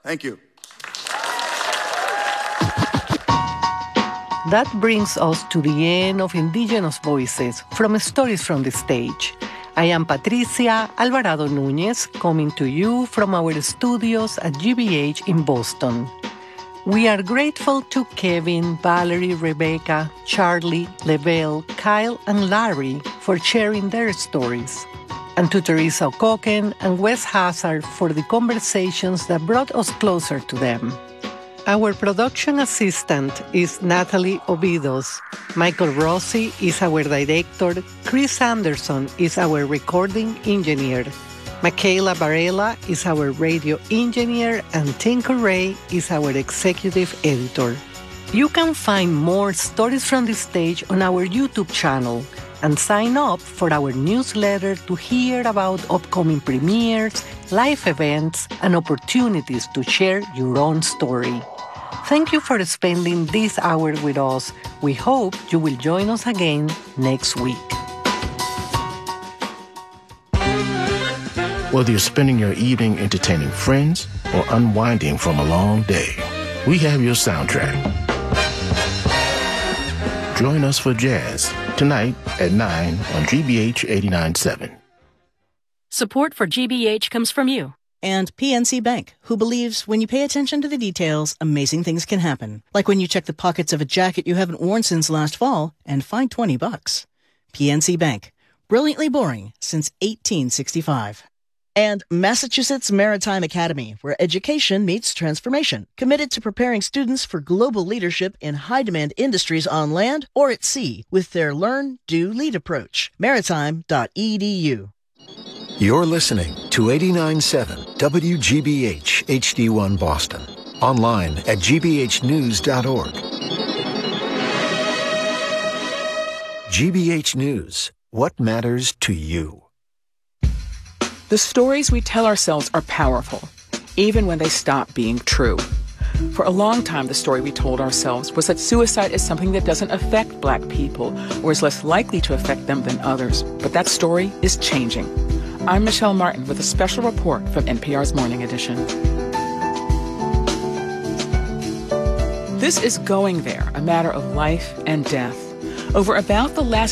Thank you. That brings us to the end of Indigenous Voices from Stories from the Stage. I am Patricia Alvarado Núñez, coming to you from our studios at GBH in Boston. We are grateful to Kevin, Valerie, Rebecca, Charlie, Lebel, Kyle, and Larry for sharing their stories, and to Teresa O'Cocken and Wes Hazard for the conversations that brought us closer to them. Our production assistant is Natalie Obidos. Michael Rossi is our director. Chris Anderson is our recording engineer. Michaela Varela is our radio engineer, and Tinker Ray is our executive editor. You can find more Stories from the Stage on our YouTube channel and sign up for our newsletter to hear about upcoming premieres, live events, and opportunities to share your own story. Thank you for spending this hour with us. We hope you will join us again next week. Whether you're spending your evening entertaining friends or unwinding from a long day, we have your soundtrack. Join us for jazz tonight at 9 on GBH 89.7. Support for GBH comes from you. And PNC Bank, who believes when you pay attention to the details, amazing things can happen. Like when you check the pockets of a jacket you haven't worn since last fall and find $20. PNC Bank, brilliantly boring since 1865. And Massachusetts Maritime Academy, where education meets transformation, committed to preparing students for global leadership in high-demand industries on land or at sea with their Learn, Do, Lead approach. Maritime.edu. You're listening to 89.7 WGBH HD1 Boston. Online at gbhnews.org. GBH News. What matters to you? The stories we tell ourselves are powerful, even when they stop being true. For a long time, the story we told ourselves was that suicide is something that doesn't affect Black people or is less likely to affect them than others. But that story is changing. I'm Michelle Martin with a special report from NPR's Morning Edition. This is Going There, a matter of life and death. Over about the last